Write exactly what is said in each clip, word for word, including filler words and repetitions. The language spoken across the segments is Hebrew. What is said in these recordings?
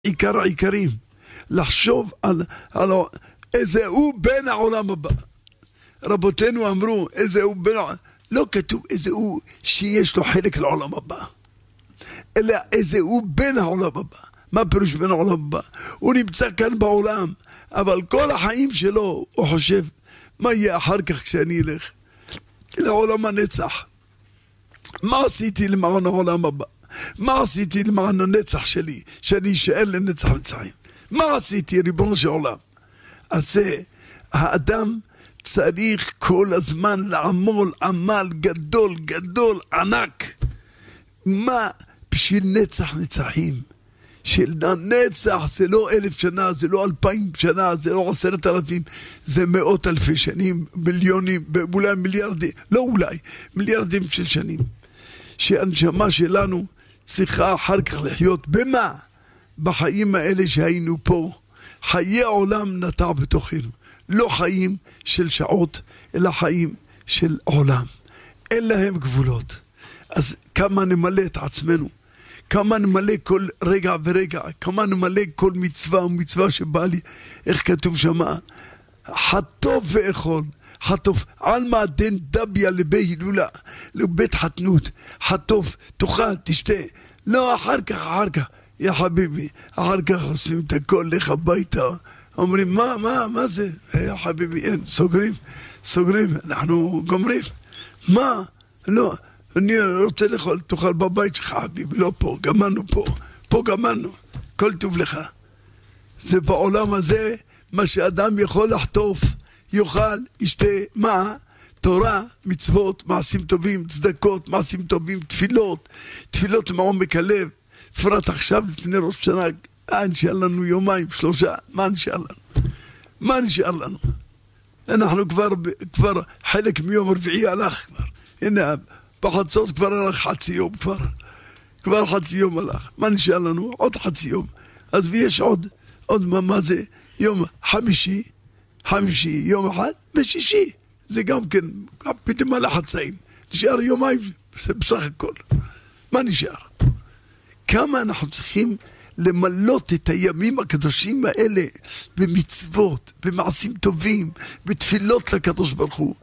עיקר העיקרים, לחשוב על, על איזה הוא בן העולם הבא. רבותינו אמרו, איזה הוא בן העולם, לא כתוב איזה הוא שיש לו חלק לעולם הבא, אלא איזה הוא בן העולם הבא. מה פירוש בן העולם הבא? הוא נמצא כאן בעולם, אבל כל החיים שלו הוא חושב, מה יהיה אחר כך כשאני אלך לעולם הנצח? מה עשיתי למען העולם הבא? מה עשיתי למען הנצח שלי, שאני אשאר לנצח נצחים? מה עשיתי, ריבונו של עולם? אז זה, האדם צריך כל הזמן לעמול עמל גדול גדול ענק. מה בשביל נצח נצחים? של נצח זה לא אלף שנה, זה לא אלפיים שנה, זה לא עשרת אלפים, זה מאות אלפי שנים, מיליונים, אולי מיליארדים, לא אולי, מיליארדים של שנים. שהנשמה שלנו צריכה אחר כך לחיות במה? בחיים האלה שהיינו פה. חיי העולם נטע בתוכנו. לא חיים של שעות, אלא חיים של עולם. אין להם גבולות. אז כמה נמלא את עצמנו, כמה נמלא כל רגע ורגע, כמה נמלא כל מצווה ומצווה שבא לי, איך כתוב שמה? חטוף ואכול. חטוף, עלמא דן דביה לבי הילולה, לבית חתנות, חטוף, תאכל, תשתה, לא אחר כך, אחר כך, יא חביבי, אחר כך עושים את הכל, לך הביתה, אומרים, מה, מה, מה זה? יא חביבי, אין, סוגרים, סוגרים, אנחנו גומרים, מה? לא, אני רוצה לאכול, תאכל בבית שלך, חביבי, לא פה, גמרנו פה, פה גמרנו, כל טוב לך. זה בעולם הזה, מה שאדם יכול לחטוף, יאכל, ישתה, מה? תורה, מצוות, מעשים טובים, צדקות, מעשים טובים, תפילות, תפילות מעומק הלב. פרט עכשיו לפני ראש שנה, אה, נשאר לנו יומיים, שלושה, מה נשאר לנו? מה נשאר לנו? אנחנו כבר, כבר חלק מיום רביעי הלך כבר. הנה, בחצות כבר הלך חצי יום כבר. כבר חצי יום הלך. מה נשאר לנו? עוד חצי יום. אז ויש עוד, עוד מה, מה זה? יום חמישי, חמישי, יום אחד, ושישי. זה גם כן, פתאום על החצאים. נשאר יומיים, זה בסך הכל. מה נשאר? כמה אנחנו צריכים למלות את הימים הקדושים האלה במצוות, במעשים טובים, בתפילות לקדוש ברוך הוא.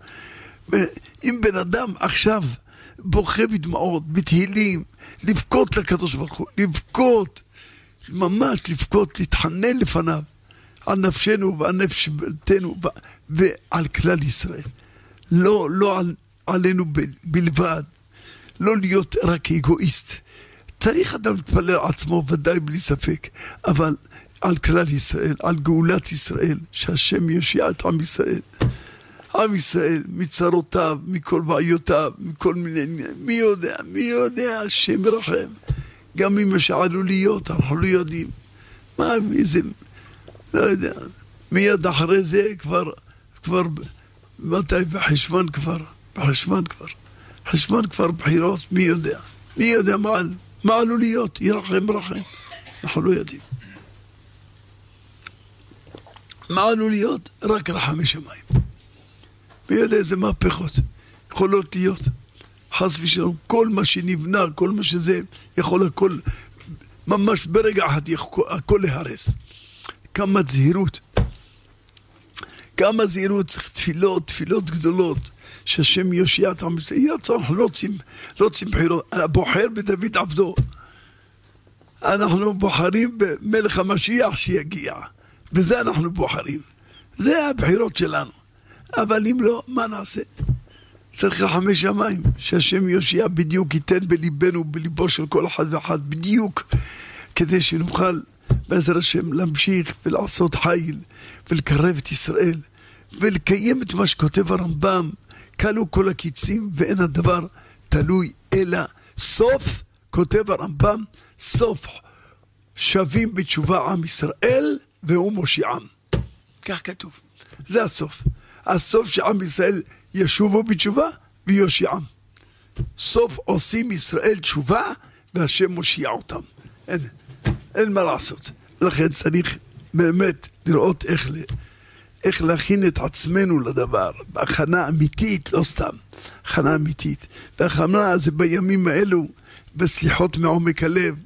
אם בן אדם עכשיו בוכה בדמעות, בתהילים, לבכות לקדוש ברוך הוא, לבכות, ממש לבכות, להתחנן לפניו, על נפשנו ועל נפש ביתנו ועל כלל ישראל. לא, לא על, עלינו בלבד, לא להיות רק אגואיסט. צריך אדם להתפלל על עצמו ודאי בלי ספק, אבל על כלל ישראל, על גאולת ישראל, שהשם יושיע את עם ישראל. עם ישראל, מצרותיו, מכל בעיותיו, מכל מיני, מי יודע, מי יודע, השם ירחם. גם אם שעלו להיות, אנחנו לא יודעים. מה, איזה, לא יודע, מיד אחרי זה כבר, כבר, מתי בחשבון כבר, בחשבון כבר, חשבון כבר בחירות, מי יודע, מי יודע מה, מה עלו להיות, ירחם רחם, אנחנו לא יודעים. מה עלו להיות? רק רחמי שמיים. מי יודע איזה מהפכות יכולות להיות, חס ושלום, כל מה שנבנה, כל מה שזה, יכול הכל, ממש ברגע אחד יכול הכל להרס. כמה זהירות, כמה זהירות, צריך תפילות, תפילות גדולות, שהשם יושיע את עם ישראל. אנחנו לא רוצים, לא רוצים בחירות, הבוחר בדוד עבדו. אנחנו בוחרים במלך המשיח שיגיע, וזה אנחנו בוחרים. זה הבחירות שלנו. אבל אם לא, מה נעשה? צריך רחמי שמיים, שהשם יושיע בדיוק ייתן בליבנו, בליבו של כל אחד ואחד, בדיוק, כדי שנוכל בעזרת השם להמשיך ולעשות חיל ולקרב את ישראל ולקיים את מה שכותב הרמב"ם, קלו כל הקיצים ואין הדבר תלוי אלא סוף, כותב הרמב"ם, סוף שווים בתשובה עם ישראל והוא מושיעם. כך כתוב, זה הסוף. הסוף שעם ישראל ישובו בתשובה ויושיעם. סוף עושים ישראל תשובה והשם מושיע אותם. אין, אין מה לעשות. לכן צריך באמת לראות איך, איך להכין את עצמנו לדבר. בהכנה אמיתית, לא סתם. הכנה אמיתית. והכנה זה בימים האלו, בסליחות מעומק הלב,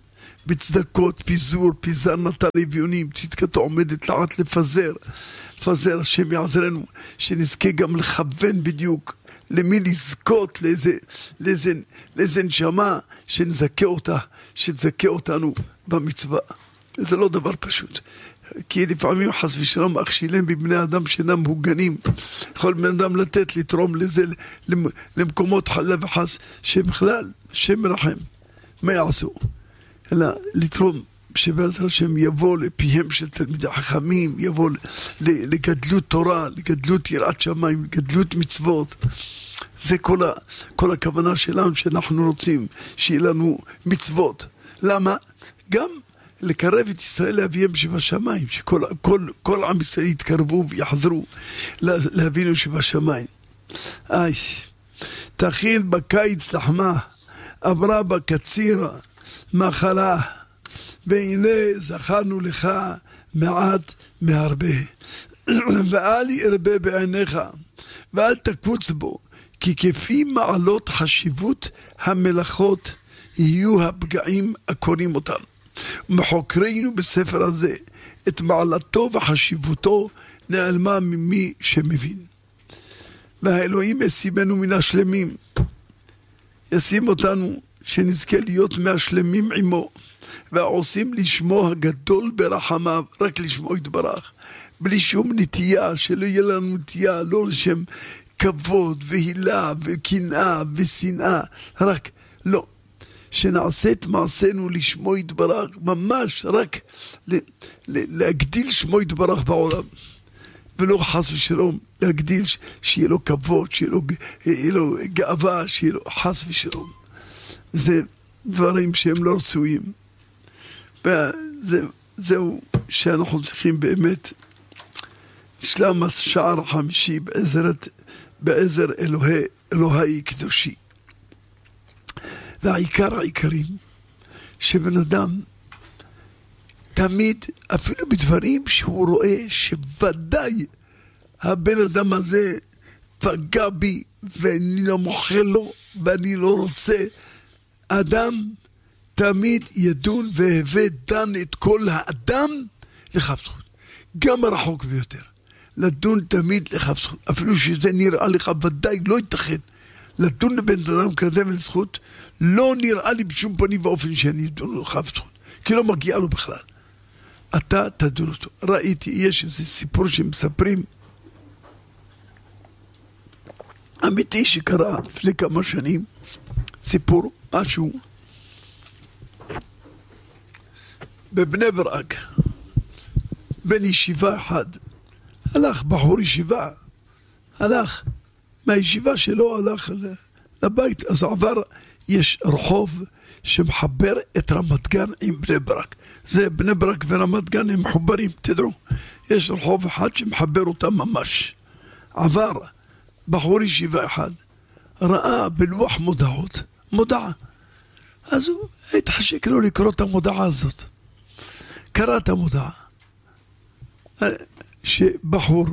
בצדקות, פיזור, פיזר נטל אביונים, צדקתו עומדת לעט לפזר, לפזר, השם יעזרנו, שנזכה גם לכוון בדיוק, למי לזכות, לאיזה, לאיזה, לאיזה נשמה, שנזכה אותה, שתזכה אותנו במצווה. זה לא דבר פשוט. כי לפעמים חס ושלום אכשילם בבני אדם שאינם מוגנים. יכול בני אדם לתת, לתרום לזה, למקומות חלה וחס, שבכלל, שם מרחם. מה יעשו? אלא לתרום, שבעזר השם יבוא לפיהם של תלמידי חכמים, יבוא לגדלות תורה, לגדלות יראת שמיים, לגדלות מצוות. זה כל, ה, כל הכוונה שלנו שאנחנו רוצים, שיהיה לנו מצוות. למה? גם לקרב את ישראל לאביהם שבשמיים, שכל כל, כל עם ישראל יתקרבו ויחזרו לאבינו שבשמיים. איי, תכין בקיץ לחמה, עברה בקצירה, מחלה, והנה זכרנו לך מעט מהרבה. ואל ירבה בעיניך, ואל תקוץ בו, כי כפי מעלות חשיבות המלאכות יהיו הפגעים הקוראים אותם. ומחוקרינו בספר הזה את מעלתו וחשיבותו נעלמה ממי שמבין. והאלוהים ישימנו מן השלמים, ישים אותנו שנזכה להיות מהשלמים עמו, והעושים לשמו הגדול ברחמיו, רק לשמו יתברך, בלי שום נטייה, שלא יהיה לנו נטייה, לא לשם כבוד והילה וקנאה ושנאה, רק לא. שנעשה את מעשינו לשמו יתברך, ממש רק להגדיל שמו יתברך בעולם, ולא חס ושלום להגדיל, שיהיה לו כבוד, שיהיה לו, שיהיה לו גאווה, שיהיה לו חס ושלום. זה דברים שהם לא רצויים. וזהו שאנחנו צריכים באמת שלם השער החמישי בעזרת, בעזר אלוהי, אלוהי קדושי. והעיקר העיקרים שבן אדם תמיד, אפילו בדברים שהוא רואה שוודאי הבן אדם הזה פגע בי ואני לא מוחל לו ואני לא רוצה, אדם תמיד ידון והווה דן את כל האדם לכף זכות, גם הרחוק ביותר, לדון תמיד לכף זכות, אפילו שזה נראה לך ודאי לא ייתכן לדון לבן אדם כזה ולזכות, לא נראה לי בשום פנים ואופן שאני אדון לו לכף זכות, כי לא מגיע לו בכלל. אתה תדון אותו. ראיתי, יש איזה סיפור שמספרים אמיתי שקרה לפני כמה שנים, סיפור משהו בבני ברק, בן ישיבה אחד, הלך בחור ישיבה, הלך מהישיבה שלו, הלך לבית, אז עבר, יש רחוב שמחבר את רמת גן עם בני ברק, זה בני ברק ורמת גן הם מחוברים, תדעו, יש רחוב אחד שמחבר אותם ממש. עבר בחור ישיבה אחד, ראה בלוח מודעות, מודעה, אז הוא התחשק לו לקרוא את המודעה הזאת, קרא את המודעה, שבחור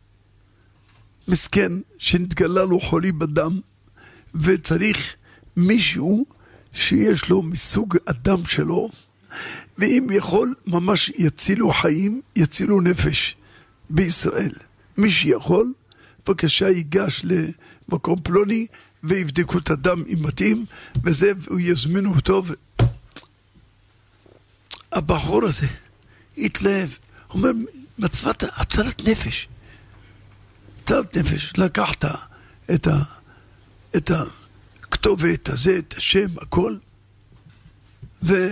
מסכן שנתגלה לו חולי בדם, וצריך מישהו שיש לו מסוג אדם שלו, ואם יכול ממש יצילו חיים, יצילו נפש בישראל. מי שיכול, בבקשה ייגש למקום פלוני ויבדקו את הדם אם מתאים, וזה, הוא יזמינו אותו. הבחור הזה התלהב, אומר, מצוות הצלת נפש, הצלת נפש, לקחת את ה, את הכתובת הזה, את השם, הכל, ובא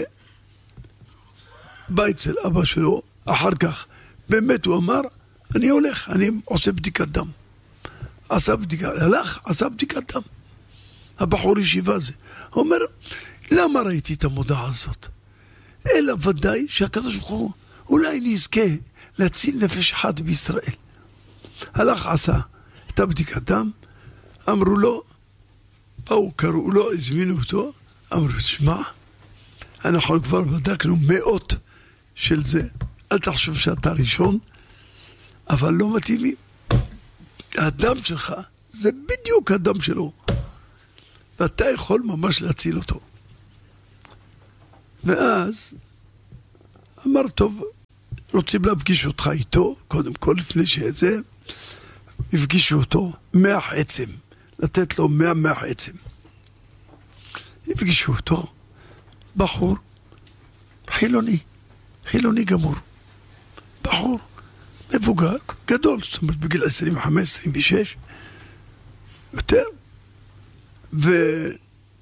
אצל אבא שלו, אחר כך, באמת הוא אמר, אני הולך, אני עושה בדיקת דם. עשה בדיקה, הלך, עשה בדיקת דם. הבחור ישיבה הזה, הוא אומר, למה ראיתי את המודעה הזאת? אלא ודאי שהקדוש ברוך הוא, אולי נזכה להציל נפש אחת בישראל. הלך, עשה את הבדיקת דם, אמרו לו, באו, קראו לו, הזמינו אותו, אמרו, תשמע, אנחנו כבר בדקנו מאות של זה, אל תחשוב שאתה ראשון, אבל לא מתאימים. הדם שלך זה בדיוק הדם שלו, ואתה יכול ממש להציל אותו. ואז אמר, טוב, רוצים להפגיש אותך איתו, קודם כל לפני שזה, הפגישו אותו מח עצם, לתת לו מאה מח עצם. הפגישו אותו, בחור, חילוני, חילוני גמור, בחור, מבוגר, גדול, זאת אומרת בגיל עשרים וחמש עשרים ושש, יותר, והוא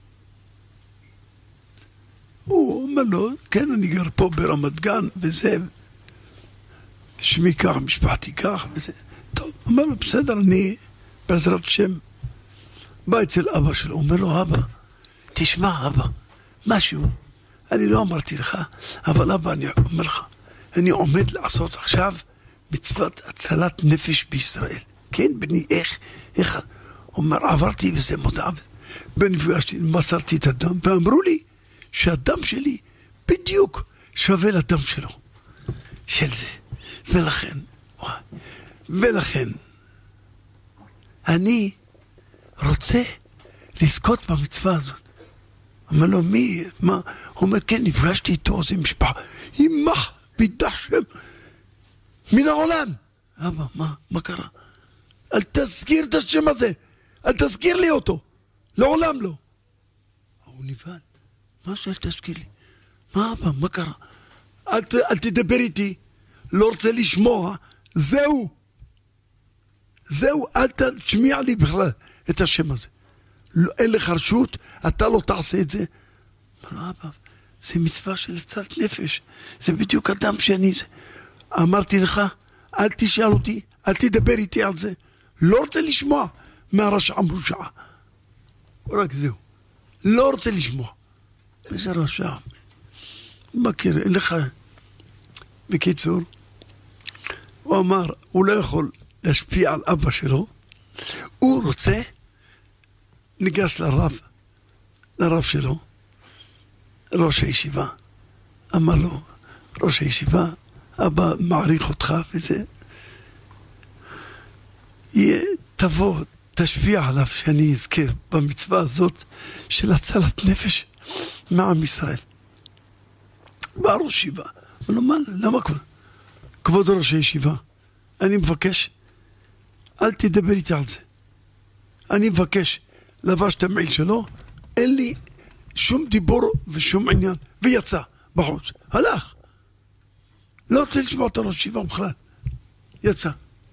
אומר לו, כן, אני גר פה ברמת גן, וזה, שמי כך, משפחתי כך, וזה, טוב, אומר לו, בסדר, אני בעזרת השם, בא אצל אבא שלו, אומר לו, אבא, תשמע אבא, משהו, אני לא אמרתי לך, אבל אבא, אני אומר לך, אני עומד לעשות עכשיו מצוות הצלת נפש בישראל. כן, בני, איך, איך, אומר, עברתי וזה מודע, ונפגשתי, מסרתי את הדם, ואמרו לי שהדם שלי בדיוק שווה לדם שלו, של זה. ולכן, ולכן, אני רוצה לזכות במצווה הזאת. אומר לו, מי, מה? הוא אומר, כן, נפגשתי איתו, זה משפחה, ימח, בידח שם, מן העולם. אבא, מה, מה קרה? אל תזכיר את השם הזה, אל תזכיר לי אותו, לעולם לא. הוא נבהל, מה שאל תזכיר לי? מה אבא, מה קרה? אל, אל תדבר איתי, לא רוצה לשמוע, זהו. זהו, אל תשמיע לי בכלל את השם הזה. לא, אין לך רשות, אתה לא תעשה את זה. אמר לו, אבא, זה מצווה של הצלת נפש, זה בדיוק אדם שאני זה. אמרתי לך, אל תשאל אותי, אל תדבר איתי על זה. לא רוצה לשמוע מהרשע מרושע. רק זהו. לא רוצה לשמוע. איזה רשע. מכיר, אין לך. בקיצור, הוא אמר, הוא לא יכול להשפיע על אבא שלו. הוא רוצה, ניגש לרב, לרב שלו, ראש הישיבה. אמר לו, ראש הישיבה, אבא מעריך אותך וזה. תבוא, תשפיע עליו שאני אזכר במצווה הזאת של הצלת נפש מעם ישראל. בא ראש ישיבה. אמר לו, מה, למה כבר? כבוד ראש הישיבה, אני מבקש, אל תדבר איתי על זה. אני מבקש, לבש את המעיל שלו, אין לי שום דיבור ושום עניין. ויצא בחוץ. הלך. לא רוצה לשמוע את הראש הישיבה בכלל. יצא.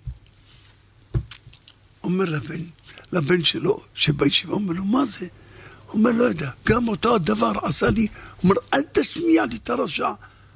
אומר לבן, לבן שלו שבישיבה, אומר לו, מה זה? אומר, לא יודע, גם אותו הדבר עשה לי, אומר, אל תשמיע לי את הרשע.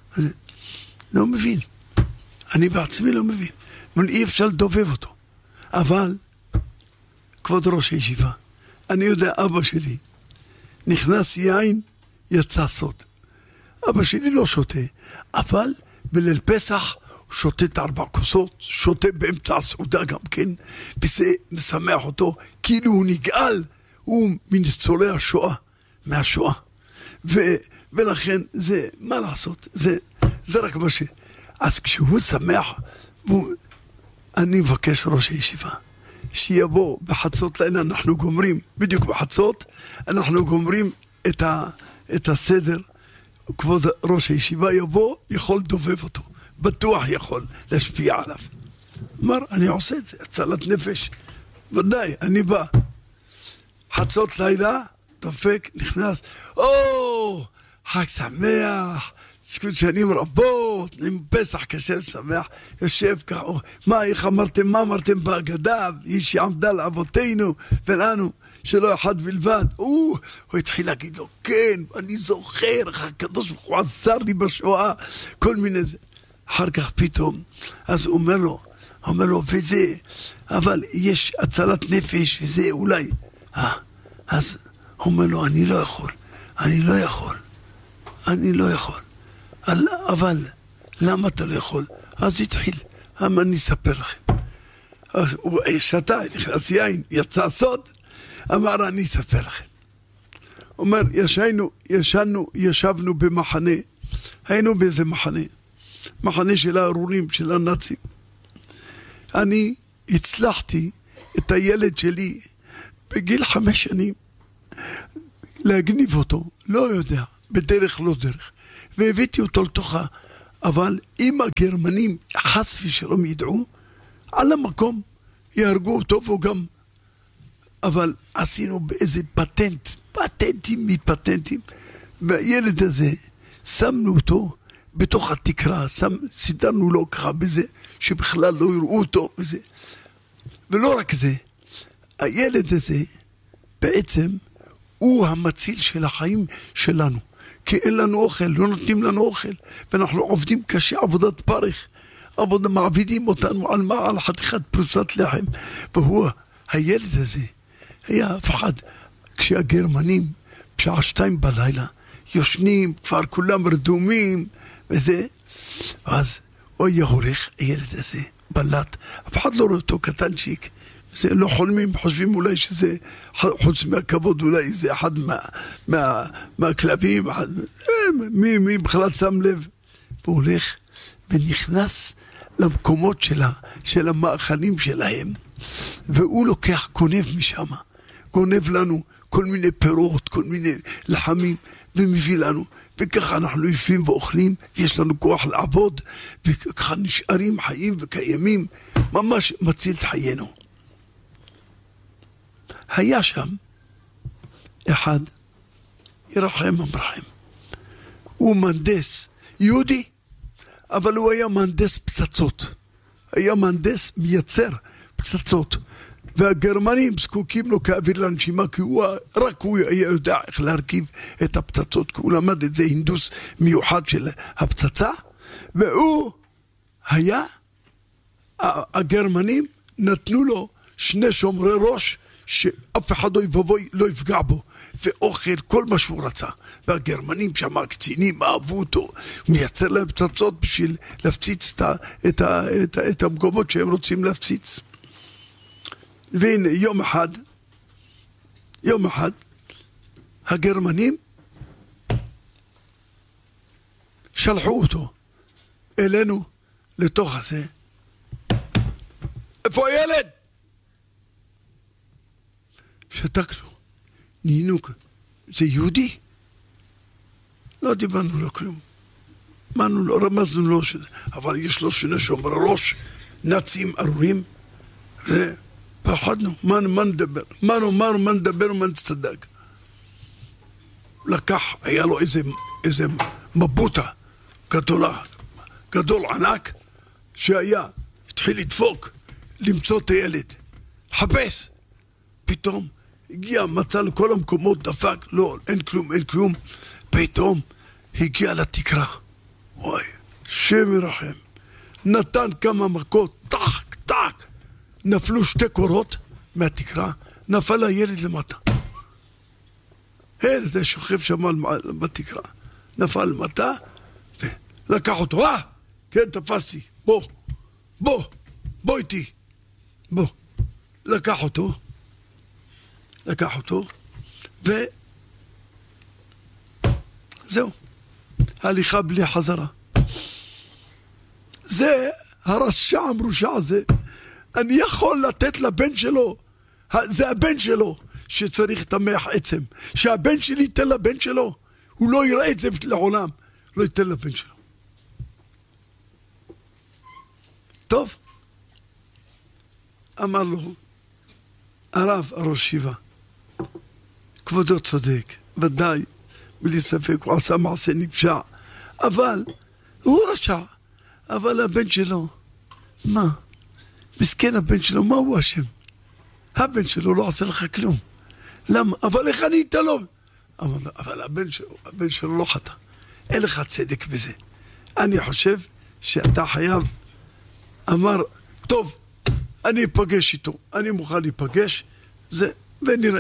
לא מבין. אני בעצמי לא מבין. אבל אי אפשר לדובב אותו. אבל, כבוד ראש הישיבה, אני יודע, אבא שלי, נכנס יין, יצא סוד. אבא שלי לא שותה, אבל בליל פסח הוא שותה את ארבע כוסות, שותה באמצע הסעודה גם כן, וזה משמח אותו, כאילו הוא נגאל, הוא מניצולי השואה, מהשואה. ו, ולכן זה, מה לעשות? זה, זה רק מה ש... אז כשהוא שמח, הוא, אני מבקש ראש הישיבה, שיבוא בחצות לילה, אנחנו גומרים, בדיוק בחצות, אנחנו גומרים את, ה, את הסדר, כבוד ראש הישיבה יבוא, יכול לדובב אותו, בטוח יכול להשפיע עליו. אמר, אני עושה את זה, הצלת נפש, ודאי, אני בא. חצות לילה, דופק, נכנס, או, חג שמח, זכות שנים רבות, עם פסח כשם שמח, יושב ככה, מה, איך אמרתם, מה אמרתם בהגדה, היא שעמדה לאבותינו ולנו, שלא אחד בלבד. הוא, הוא התחיל להגיד לו, כן, אני זוכר, הקדוש ברוך הוא עזר לי בשואה, כל מיני זה. אחר כך פתאום, אז הוא אומר לו, אומר לו, וזה, אבל יש הצלת נפש, וזה אולי, אה, אז הוא אומר לו, אני לא יכול, אני לא יכול, אני לא יכול. אבל למה אתה לא יכול? אז התחיל, אבל אני אספר לכם. אז הוא שתה, נכנס יין, יצא סוד, אמר, אני אספר לכם. אומר, ישנו, ישנו, ישבנו במחנה, היינו באיזה מחנה, מחנה של הארורים, של הנאצים. אני הצלחתי את הילד שלי בגיל חמש שנים להגניב אותו, לא יודע, בדרך לא דרך. והבאתי אותו לתוכה. אבל אם הגרמנים חס ושלום ידעו, על המקום יהרגו אותו והוא גם... אבל עשינו באיזה פטנט, פטנטים מפטנטים, והילד הזה, שמנו אותו בתוך התקרה, שם, סידרנו לו ככה בזה, שבכלל לא יראו אותו וזה. ולא רק זה, הילד הזה בעצם הוא המציל של החיים שלנו. כי אין לנו אוכל, לא נותנים לנו אוכל, ואנחנו עובדים קשה, עבודת פרך, עבודה, מעבידים אותנו על מה? על חתיכת פרוסת לחם. והוא, הילד הזה, היה פחד, כשהגרמנים, בשעה שתיים בלילה, יושנים, כבר כולם רדומים, וזה, אז הוא היה הולך, הילד הזה, בלט, אף אחד לא רואה אותו קטנצ'יק, זה לא חולמים, חושבים אולי שזה, חוץ מהכבוד, אולי זה אחד מה, מה, מהכלבים, אחד, מי, מי בכלל שם לב, והוא הולך ונכנס למקומות שלה, של המאכלים שלהם, והוא לוקח, גונב משם, גונב לנו כל מיני פירות, כל מיני לחמים, ומביא לנו, וככה אנחנו יושבים ואוכלים, ויש לנו כוח לעבוד, וככה נשארים חיים וקיימים, ממש מציל את חיינו. היה שם אחד, ירחם אמרחם, הוא מהנדס יהודי, אבל הוא היה מהנדס פצצות, היה מהנדס מייצר פצצות, והגרמנים זקוקים לו כאוויר לנשימה, כי הוא, רק הוא היה יודע איך להרכיב את הפצצות, כי הוא למד את זה הינדוס מיוחד של הפצצה, והוא היה, הגרמנים נתנו לו שני שומרי ראש, שאף אחד לא יפגע בו, ואוכל כל מה שהוא רצה, והגרמנים שם הקצינים אהבו אותו, הוא מייצר להם פצצות בשביל להפציץ את, ה, את, ה, את, ה, את המקומות שהם רוצים להפציץ. והנה יום אחד, יום אחד, הגרמנים שלחו אותו אלינו לתוך הזה. איפה הילד? שתקנו, נהיינו, זה יהודי? לא דיברנו לו כלום. אמרנו לו, רמזנו לו, אבל יש לו שני שומרי ראש, נאצים ארורים, ופחדנו, מה, מה נדבר? מה נאמר, מה נדבר, מה נצטדק? לקח, היה לו איזה, איזה מבוטה גדולה, גדול ענק, שהיה, התחיל לדפוק, למצוא את הילד, לחפש. פתאום הגיע, מצא לכל המקומות, דפק, לא, אין כלום, אין כלום. פתאום הגיע לתקרה. וואי, שם ירחם. נתן כמה מכות, טק, טק. נפלו שתי קורות מהתקרה, נפל הילד למטה. הילד זה שוכב שם בתקרה. נפל למטה, ולקח אותו, אה, כן, תפסתי, בוא, בוא, בוא איתי, בוא. לקח אותו, לקח אותו, וזהו, הליכה בלי חזרה. זה הרשע המרושע הזה, אני יכול לתת לבן שלו, זה הבן שלו שצריך את המח עצם, שהבן שלי ייתן לבן שלו, הוא לא יראה את זה לעולם, לא ייתן לבן שלו. טוב, אמר לו הרב הראש ישיבה, כבודו צודק, ודאי, בלי ספק, הוא עשה מעשה נפשע, אבל הוא רשע, אבל הבן שלו, מה? מסכן הבן שלו, מה הוא אשם? הבן שלו לא עשה לך כלום. למה? אבל איך אני איתה לו? אבל, אבל הבן שלו, הבן שלו לא חטא. אין לך צדק בזה. אני חושב שאתה חייב, אמר, טוב, אני אפגש איתו, אני מוכן להיפגש, זה, ונראה.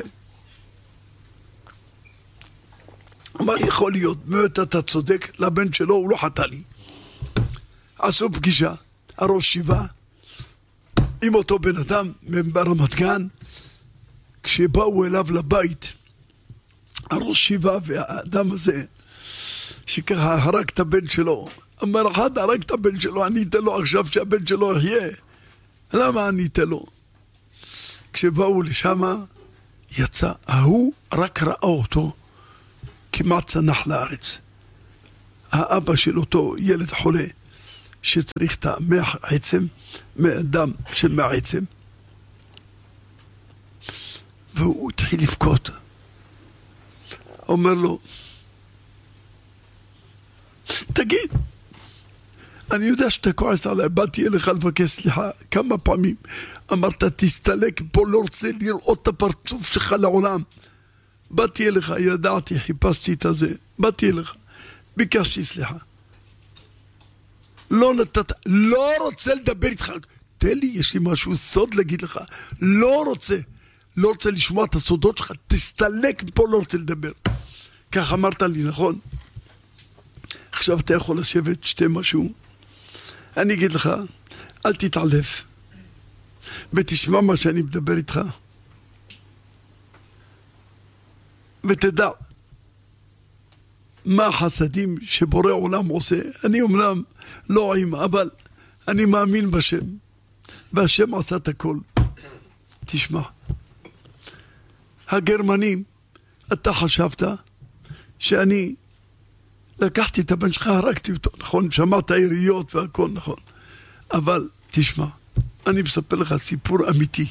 אבל יכול להיות, באמת אתה צודק, לבן שלו הוא לא חטא לי. עשו פגישה, הראש שיבה, עם אותו בן אדם ברמת גן, כשבאו אליו לבית, הראש שיבה והאדם הזה, שככה הרג את הבן שלו, אמר אחד הרג את הבן שלו, אני אתן לו עכשיו שהבן שלו יהיה. למה אני אתן לו? כשבאו לשם, יצא, ההוא רק ראה אותו, כמעט צנח לארץ. האבא של אותו ילד חולה, שצריך את המח עצם, דם של מח עצם, והוא התחיל לבכות. אומר לו, תגיד, אני יודע שאתה כועס עליי, באתי אליך לבקש סליחה כמה פעמים, אמרת תסתלק פה, לא רוצה לראות את הפרצוף שלך לעולם. באתי אליך, ידעתי, חיפשתי את הזה, באתי אליך, ביקשתי סליחה. לא נתת, לא רוצה לדבר איתך, תן לי, יש לי משהו סוד להגיד לך, לא רוצה, לא רוצה לשמוע את הסודות שלך, תסתלק פה, לא רוצה לדבר. כך אמרת לי, נכון? עכשיו אתה יכול לשבת, שתי משהו. אני אגיד לך, אל תתעלף, ותשמע מה שאני מדבר איתך, ותדע מה החסדים שבורא עולם עושה. אני אומנם לא עם, אבל אני מאמין בשם, והשם עשה את הכל. תשמע, הגרמנים, אתה חשבת שאני לקחתי את הבן שלך, הרגתי אותו, נכון? שמעת היריות והכל, נכון? אבל תשמע, אני מספר לך סיפור אמיתי.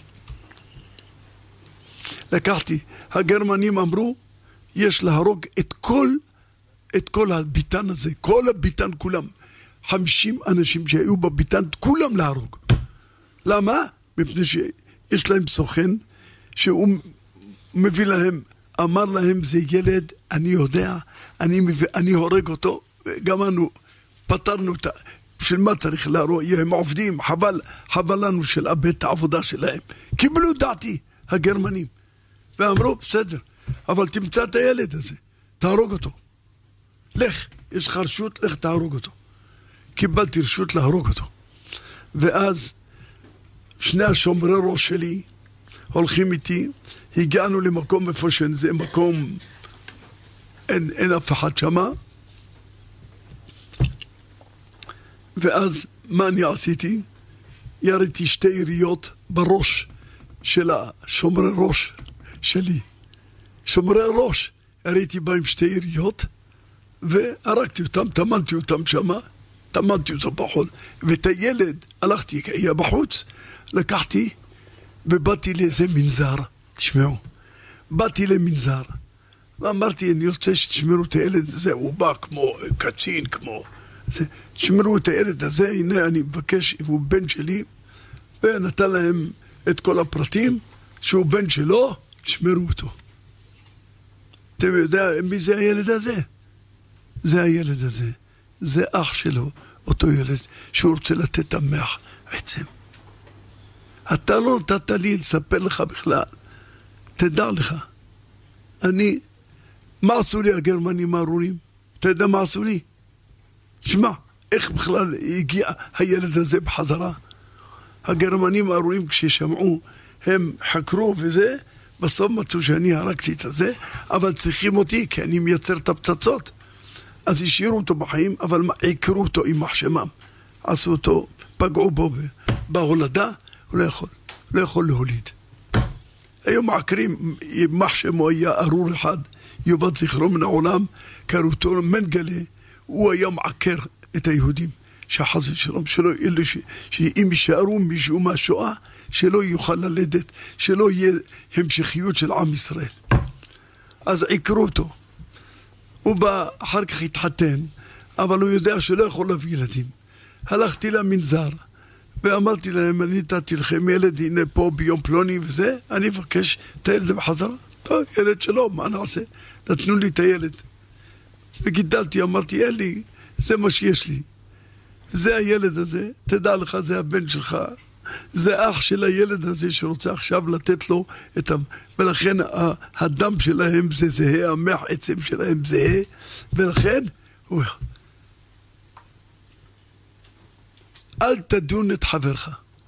לקחתי, הגרמנים אמרו, יש להרוג את כל, את כל הביטן הזה, כל הביטן כולם, חמישים אנשים שהיו בביטן, כולם להרוג. למה? מפני שיש להם סוכן, שהוא מביא להם, אמר להם, זה ילד, אני יודע, אני, אני הורג אותו, גם אנו פתרנו את, של מה צריך להרוג, הם עובדים, חבל, חבל לנו של אבד את העבודה שלהם. קיבלו דעתי, הגרמנים, ואמרו, בסדר, אבל תמצא את הילד הזה, תהרוג אותו. לך, יש לך רשות, לך תהרוג אותו. קיבלתי רשות להרוג אותו. ואז שני השומרי ראש שלי הולכים איתי, הגענו למקום איפה שזה מקום, אין, אין אף אחד שמה. ואז מה אני עשיתי? יריתי שתי יריות בראש של השומרי ראש שלי. שומרי ראש, יריתי בהם שתי יריות, והרגתי אותם, תמנתי אותם שמה, תמנתי אותם בחול. ואת הילד, הלכתי, היה בחוץ, לקחתי, ובאתי לאיזה מנזר, תשמעו, באתי למנזר, ואמרתי, אני רוצה שתשמרו את הילד הזה, הוא בא כמו קצין, כמו, זה, תשמרו את הילד הזה, הנה אני מבקש, הוא בן שלי, ונתן להם את כל הפרטים, שהוא בן שלו, תשמרו אותו. אתם יודעים מי זה הילד הזה? זה הילד הזה, זה אח שלו, אותו ילד, שהוא רוצה לתת את המח עצם. אתה לא נתת לי לספר לך בכלל, תדע לך, אני, מה עשו לי הגרמנים הארורים? אתה יודע מה עשו לי? שמע, איך בכלל הגיע הילד הזה בחזרה? הגרמנים הארורים כששמעו, הם חקרו וזה, בסוף מצאו שאני הרגתי את זה, אבל צריכים אותי, כי אני מייצר את הפצצות. אז השאירו אותו בחיים, אבל עיקרו אותו עם מחשמם. עשו אותו, פגעו בו בהולדה, הוא לא יכול, לא יכול להוליד. היו מעקרים, מחשמו היה ארור אחד, יובד זכרו מן העולם, קראו אותו מנגלה, הוא היה מעקר את היהודים, שחז ושלום, שלא, שאם יישארו מישהו מהשואה, שלא יוכל ללדת, שלא יהיה המשכיות של עם ישראל. אז עיקרו אותו. הוא בא, אחר כך התחתן, אבל הוא יודע שלא יכול להביא ילדים. הלכתי למנזר, ואמרתי להם, אני נתתי לכם ילד, הנה פה ביום פלוני וזה, אני מבקש את הילד בחזרה. טוב, ילד שלו, מה נעשה? נתנו לי את הילד. וגידלתי, אמרתי, אין לי, זה מה שיש לי. זה הילד הזה, תדע לך, זה הבן שלך. זה אח של הילד הזה שרוצה עכשיו לתת לו את ה... ולכן הדם שלהם זה זהה, המח עצם שלהם זהה, ולכן הוא... אל תדון את חברך,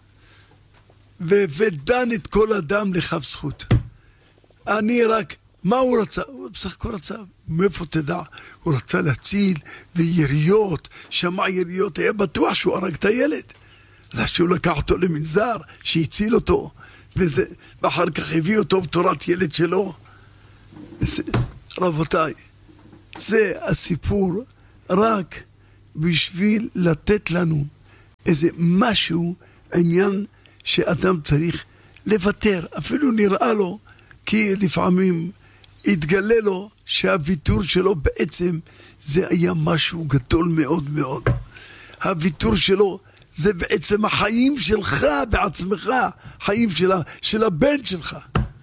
ודן את כל אדם לכף זכות. אני רק, מה הוא רצה? הוא בסך הכל רצה, מאיפה תדע? הוא רצה להציל, ויריות, שמע יריות, היה בטוח שהוא הרג את הילד. שהוא לקח אותו למנזר, שהציל אותו, וזה, ואחר כך הביא אותו בתורת ילד שלו. וזה, רבותיי, זה הסיפור רק בשביל לתת לנו איזה משהו, עניין שאדם צריך לוותר. אפילו נראה לו, כי לפעמים התגלה לו שהוויתור שלו בעצם זה היה משהו גדול מאוד מאוד. הוויתור שלו זה בעצם החיים שלך בעצמך, חיים של, של הבן שלך.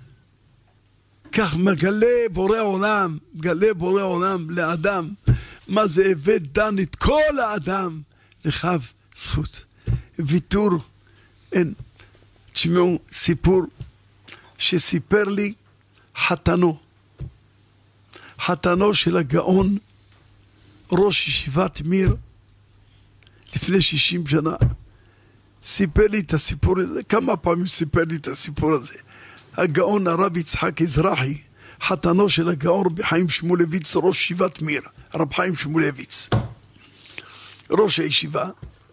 כך מגלה בורא עולם, מגלה בורא עולם לאדם, מה זה הבא דן את כל האדם לכף זכות. ויתור, אין. תשמעו סיפור שסיפר לי חתנו, חתנו של הגאון, ראש ישיבת מיר, לפני שישים שנה. סיפר לי את הסיפור הזה, כמה פעמים סיפר לי את הסיפור הזה. הגאון הרב יצחק אזרחי, חתנו של הגאון רבי חיים שמואלביץ, ראש ישיבת מיר, רב חיים שמואלביץ, ראש הישיבה.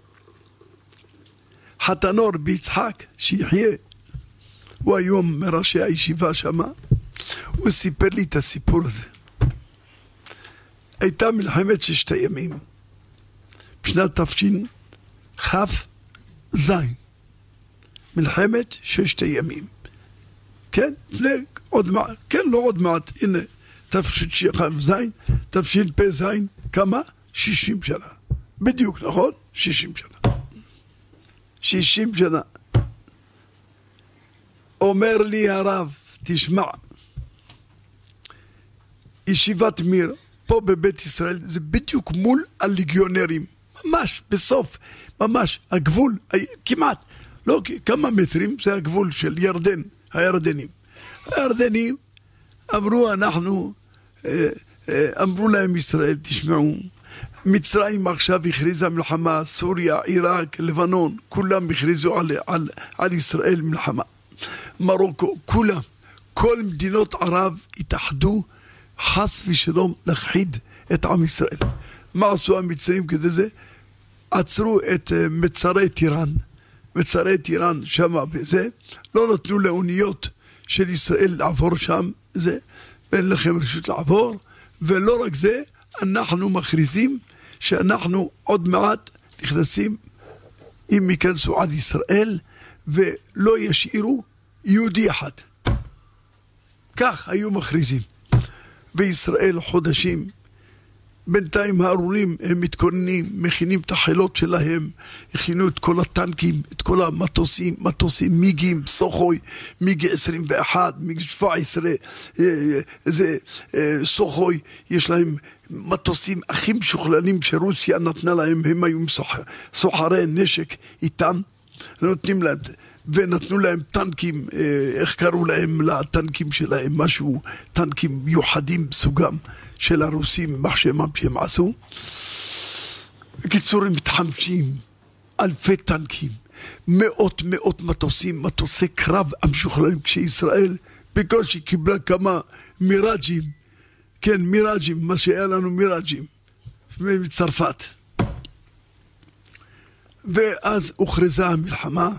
חתנו רבי יצחק, שיחיה, הוא היום מראשי הישיבה שמה, הוא סיפר לי את הסיפור הזה. הייתה מלחמת ששת הימים, בשנת תפשין כף זין, מלחמת ששת הימים. כן, לפני עוד מעט, כן, לא עוד מעט, הנה, תפשין כף זין, תפשין פה זין, כמה? שישים שנה. בדיוק, נכון? שישים שנה. שישים שנה. אומר לי הרב, תשמע, ישיבת מיר, פה בבית ישראל, זה בדיוק מול הליגיונרים. ממש, בסוף, ממש, הגבול, כמעט, לא, כמה מטרים, זה הגבול של ירדן, הירדנים. הירדנים אמרו, אנחנו, אמרו להם ישראל, תשמעו, מצרים עכשיו הכריזה מלחמה, סוריה, עיראק, לבנון, כולם הכריזו על, על, על ישראל מלחמה. מרוקו, כולם, כל מדינות ערב התאחדו, חס ושלום להכחיד את עם ישראל. מה עשו המצרים כדי זה? עצרו את מצרי טיראן, מצרי טיראן שמה וזה, לא נתנו לאוניות של ישראל לעבור שם, זה, ואין לכם רשות לעבור, ולא רק זה, אנחנו מכריזים שאנחנו עוד מעט נכנסים, אם ייכנסו עד ישראל, ולא ישאירו יהודי אחד. כך היו מכריזים. בישראל חודשים, בינתיים הארורים הם מתכוננים, מכינים את החילות שלהם, הכינו את כל הטנקים, את כל המטוסים, מטוסים מיגים, סוחוי, מיג עשרים ואחת, מיג שבע עשרה, זה סוחוי, יש להם מטוסים הכי משוכללים שרוסיה נתנה להם, הם היו סוחרי נשק איתם, נותנים להם, ונתנו להם טנקים, איך קראו להם לטנקים שלהם, משהו, טנקים מיוחדים בסוגם של הרוסים, מחשמם שהם עשו. בקיצור, הם מתחמשים, אלפי טנקים, מאות מאות מטוסים, מטוסי קרב המשוכללים, כשישראל בקושי קיבלה כמה מיראג'ים, כן, מיראג'ים, מה שהיה לנו מיראג'ים, מצרפת. ואז הוכרזה המלחמה,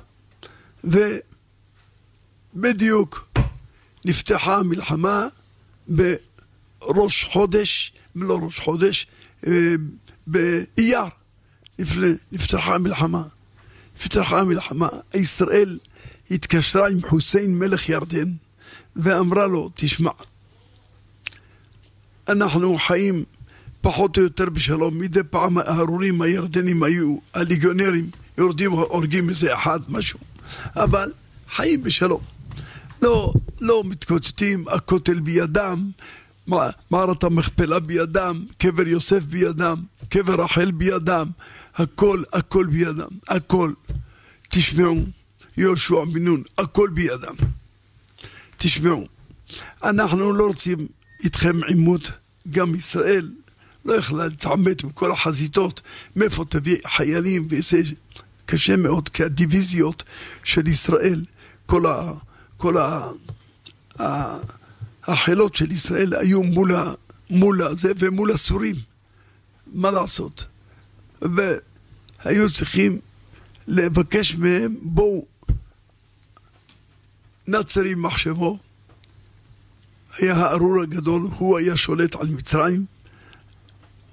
ובדיוק נפתחה המלחמה בראש חודש, לא ראש חודש, באייר, נפתחה המלחמה. נפתחה המלחמה, ישראל התקשרה עם חוסיין מלך ירדן, ואמרה לו, תשמע, אנחנו חיים פחות או יותר בשלום, מדי פעם הארורים הירדנים היו, הליגיונרים, יורדים, הורגים איזה אחד, משהו. אבל חיים בשלום, לא, לא מתקוטטים, הכותל בידם, מערת המכפלה בידם, קבר יוסף בידם, קבר רחל בידם, הכל, הכל בידם, הכל. תשמעו, יהושע בן נון, הכל בידם. תשמעו, אנחנו לא רוצים איתכם עימות, גם ישראל לא יכלה להתעמת בכל החזיתות, מאיפה תביא חיילים וזה קשה מאוד, כי הדיוויזיות של ישראל, כל ה... כל ה... ה... החילות של ישראל היו מול, ה... מול זה ומול הסורים. מה לעשות? והיו צריכים לבקש מהם, בואו, נצרי מחשבו, היה הארור הגדול, הוא היה שולט על מצרים,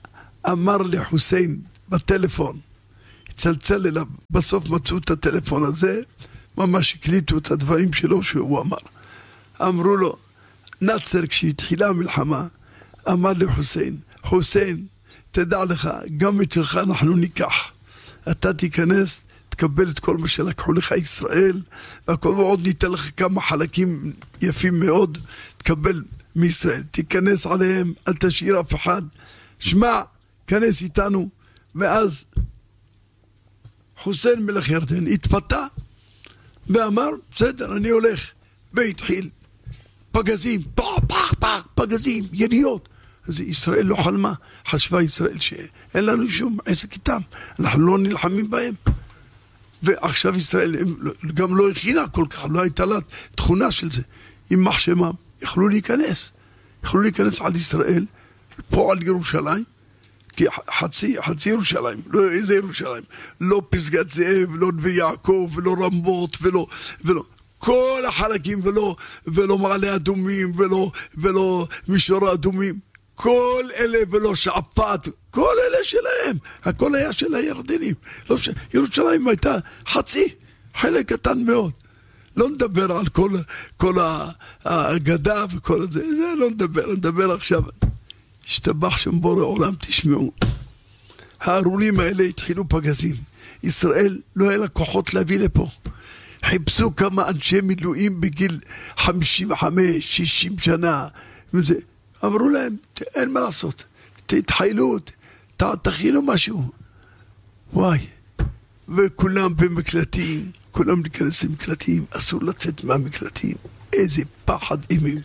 אמר לחוסיין בטלפון, צלצל אליו, בסוף מצאו את הטלפון הזה, ממש הקליטו את הדברים שלו שהוא אמר. אמרו לו, נאצר כשהתחילה המלחמה, אמר לחוסיין, חוסיין, תדע לך, גם את שלך אנחנו ניקח. אתה תיכנס, תקבל את כל מה שלקחו לך ישראל, והכל עוד ניתן לך כמה חלקים יפים מאוד, תקבל מישראל. תיכנס עליהם, אל תשאיר אף אחד. שמע, כנס איתנו, ואז חוסיין מלך ירדן התפתה, ואמר, בסדר, אני הולך, והתחיל. פגזים, פח, פח, פח, פגזים, יריות. אז ישראל לא חלמה, חשבה ישראל שאין לנו שום עסק איתם, אנחנו לא נלחמים בהם. ועכשיו ישראל גם לא הכינה כל כך, לא הייתה לה תכונה של זה. עם מחשמם, יכלו להיכנס. יכלו להיכנס על ישראל, פה על ירושלים, כי חצי, חצי ירושלים, לא איזה ירושלים, לא פסגת זאב, לא נווה יעקב, ולא רמות, ולא, ולא, כל החלקים, ולא, ולא מעלה אדומים, ולא, ולא מישור אדומים, כל אלה ולא שועפאט, כל אלה שלהם, הכל היה של הירדנים. לא ש... ירושלים הייתה חצי, חלק קטן מאוד. לא נדבר על כל, כל הגדה וכל זה, זה לא נדבר, נדבר עכשיו. השתבח שם בורא עולם, תשמעו. הארורים האלה התחילו פגזים. ישראל לא היה לה כוחות להביא לפה. חיפשו כמה אנשי מילואים בגיל חמישים וחמש, שישים שנה. וזה, אמרו להם, אין מה לעשות. תתחילו, ת, תכינו משהו. וואי. וכולם במקלטים, כולם להיכנס למקלטים, אסור לצאת מהמקלטים. איזה פחד אימים.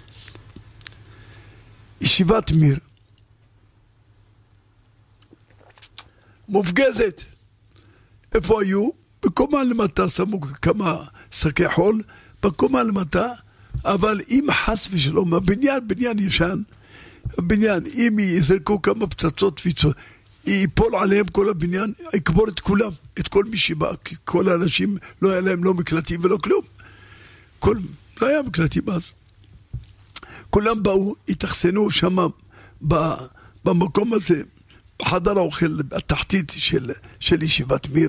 ישיבת מיר. מופגזת. איפה היו? בקומה למטה שמו כמה שקי חול, בקומה למטה, אבל אם חס ושלום, הבניין, בניין ישן, הבניין, אם יזרקו כמה פצצות ויצות, ייפול עליהם כל הבניין, יקבור את כולם, את כל מי שבא, כי כל האנשים לא היה להם לא מקלטים ולא כלום. כל, לא היה מקלטים אז. כולם באו, התאכסנו שם במקום הזה, בחדר האוכל, התחתית של, של ישיבת מיר.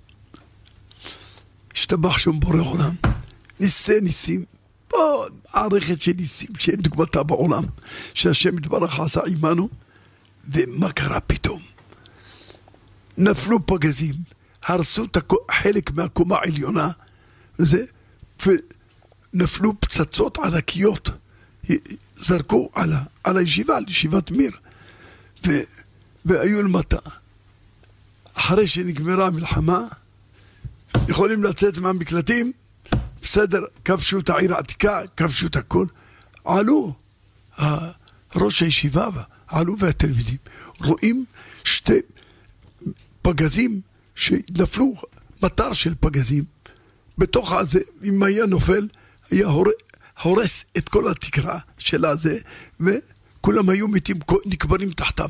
השתבח שם בורא עולם, ניסי ניסים, פה מערכת של ניסים שאין דוגמתה בעולם, שהשם יתברך עשה עמנו, ומה קרה פתאום? נפלו פגזים, הרסו את חלק מהקומה העליונה, וזה, ונפלו פצצות ענקיות, זרקו על, על הישיבה, על ישיבת מיר, ו, והיו למטה. אחרי שנגמרה המלחמה, יכולים לצאת מהמקלטים, בסדר, כבשו את העיר העתיקה, כבשו את הכל, עלו, ראש הישיבה, עלו והתלמידים, רואים שתי פגזים שנפלו, מטר של פגזים, בתוך הזה, אם היה נופל, היה הורס את כל התקרה של הזה, וכולם היו מתים, נקברים תחתם.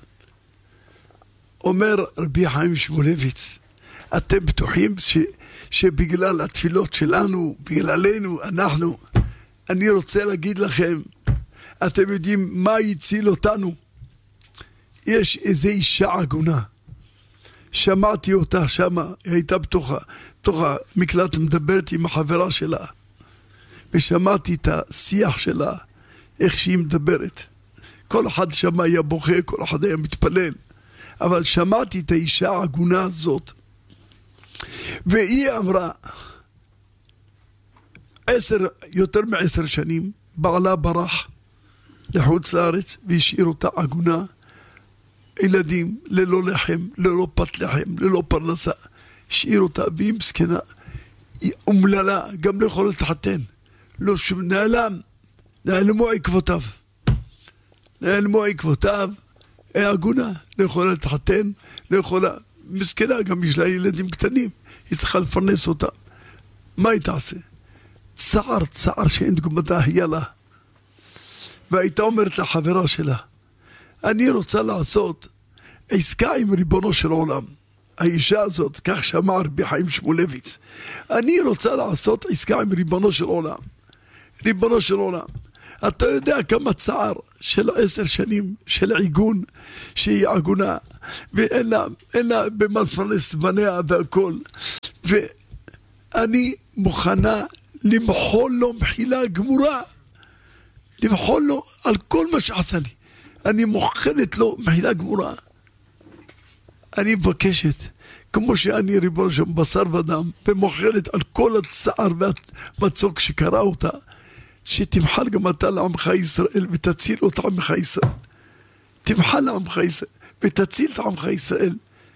אומר רבי חיים שמואלביץ, אתם בטוחים ש, שבגלל התפילות שלנו, בגללנו, אנחנו, אני רוצה להגיד לכם, אתם יודעים מה יציל אותנו? יש איזו אישה עגונה, שמעתי אותה שמה, היא הייתה בתוכה, בתוך המקלט מדברת עם החברה שלה, ושמעתי את השיח שלה, איך שהיא מדברת. כל אחד שמה היה בוכה, כל אחד היה מתפלל, אבל שמעתי את האישה העגונה הזאת, והיא אמרה, עשר, יותר מעשר שנים, בעלה ברח לחוץ לארץ, והשאיר אותה עגונה, ילדים ללא לחם, ללא פת לחם, ללא פרנסה, השאיר אותה, והיא מסכנה, היא אומללה, גם לא יכולה להתחתן, לא שום, נעלם, נעלמו עקבותיו, נעלמו עקבותיו, היא עגונה, לא יכולה להתחתן, לא יכולה, מסכנה, גם יש לה ילדים קטנים, היא צריכה לפרנס אותם. מה היא תעשה? צער, צער שאין דוגמתה היה לה. והייתה אומרת לחברה שלה, אני רוצה לעשות עסקה עם ריבונו של עולם. האישה הזאת, כך שמע רבי חיים שמואלביץ, אני רוצה לעשות עסקה עם ריבונו של עולם. ריבונו של עולם, אתה יודע כמה צער של עשר שנים של עיגון, שהיא עגונה, ואין לה, אין לה במה לפרנס בניה והכל. ואני מוכנה למחול לו מחילה גמורה, למחול לו על כל מה שעשה לי. אני מוכנת לו מחילה גמורה. אני מבקשת, כמו שאני ריבונו של בשר ודם, ומוכנת על כל הצער והמצוק שקרא אותה, שתמחל גם אתה לעמך ישראל ותציל אותה עמך ישראל. תמחל לעמך ישראל ותציל את עמך ישראל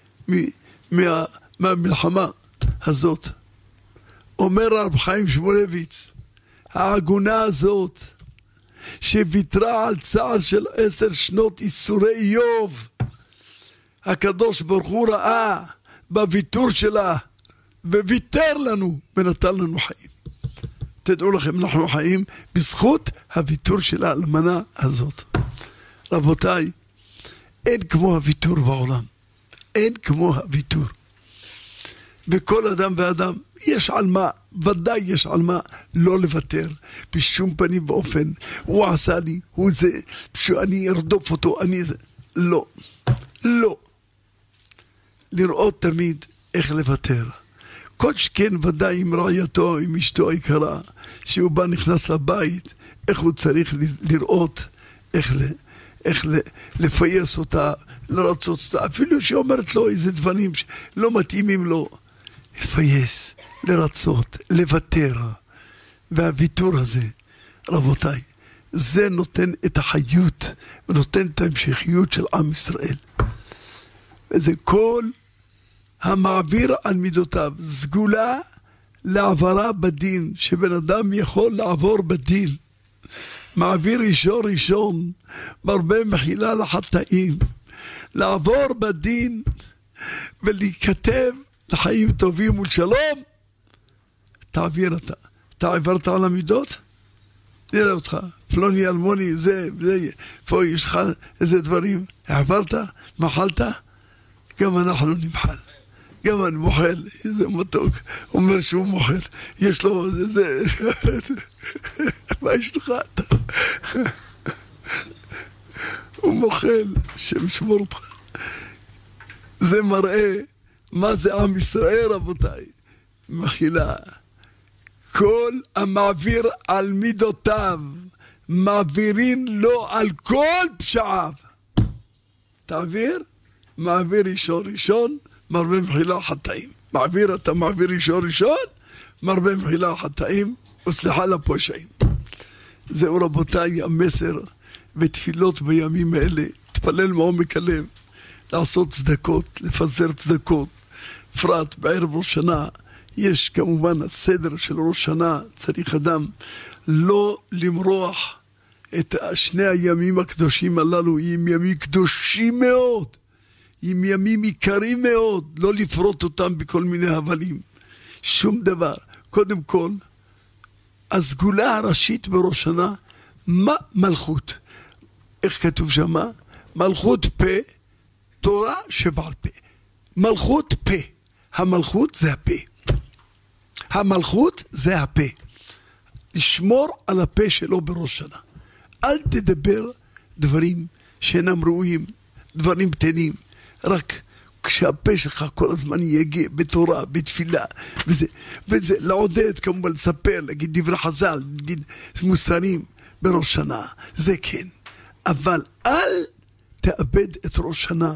מה, מהמלחמה הזאת. אומר הרב חיים שמואלביץ, העגונה הזאת שוויתרה על צער של עשר שנות איסורי איוב, הקדוש ברוך הוא ראה בוויתור שלה וויתר לנו ונתן לנו חיים. תדעו לכם, אנחנו חיים בזכות הוויתור של האלמנה הזאת. רבותיי, אין כמו הוויתור בעולם, אין כמו הוויתור. וכל אדם ואדם יש על מה, ודאי יש על מה לא לוותר בשום פנים ואופן. הוא עשה לי, הוא זה, שאני ארדוף אותו, אני זה. לא, לא. לראות תמיד איך לוותר. כל שכן ודאי עם רעייתו, עם אשתו היקרה, שהוא בא נכנס לבית, איך הוא צריך לראות, איך, איך לפייס אותה, לרצות אותה, אפילו שאומרת לו איזה דברים שלא מתאימים לו, לפייס, לרצות, לוותר. והוויתור הזה, רבותיי, זה נותן את החיות, ונותן את ההמשכיות של עם ישראל. וזה כל המעביר על מידותיו, סגולה לעברה בדין, שבן אדם יכול לעבור בדין. מעביר ראשון ראשון, מרבה מחילה לחטאים, לעבור בדין ולהיכתב לחיים טובים ולשלום. תעביר אתה, אתה עברת על המידות? נראה אותך, פלוני אלמוני, זה, זה, פה יש לך איזה דברים, עברת, מחלת, גם אנחנו נמחל. גם אני מוחל, איזה מתוק, אומר שהוא מוחל, יש לו, זה, זה, מה יש לך אתה? הוא מוחל, שם שמור אותך. זה מראה מה זה עם ישראל, רבותיי. מחילה. כל המעביר על מידותיו, מעבירים לו על כל פשעיו. תעביר, מעביר ראשון ראשון, מרבה מחילה חטאים. מעביר, אתה מעביר ראשון ראשון, מרבה מחילה חטאים, וסליחה לפושעים. זהו רבותיי המסר ותפילות בימים האלה. תפלל מעומק הלב, לעשות צדקות, לפזר צדקות. פרט בערב ראש שנה, יש כמובן הסדר של ראש שנה, צריך אדם לא למרוח את שני הימים הקדושים הללו, הם ימים קדושים מאוד, הם ימים עיקרים מאוד, לא לפרוט אותם בכל מיני הבלים, שום דבר. קודם כל, הסגולה הראשית בראש שנה, מה מלכות? איך כתוב שמה? מלכות פה, תורה שבעל פה. מלכות פה, המלכות זה הפה. המלכות זה הפה. לשמור על הפה שלו בראש שנה. אל תדבר דברים שאינם ראויים, דברים קטנים. רק כשהפה שלך כל הזמן יגיע בתורה, בתפילה, וזה, וזה לעודד כמובן, לספר, להגיד דברי חז"ל, להגיד מוסרים בראש שנה. זה כן. אבל אל תאבד את ראש שנה.